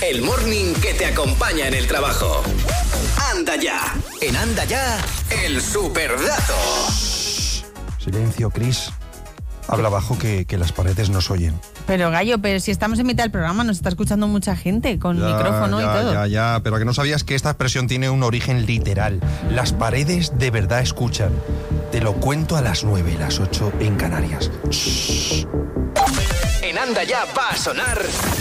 el morning que te acompaña en el trabajo. Anda ya. En Anda ya, el superdato. Silencio, Chris. Habla bajo que las paredes nos oyen. Pero Gallo, pero si estamos en mitad del programa, nos está escuchando mucha gente con micrófono y todo. Ya, pero que no sabías que esta expresión tiene un origen literal. Las paredes de verdad escuchan. Te lo cuento a las 9, las 8 en Canarias. En Anda ya va a sonar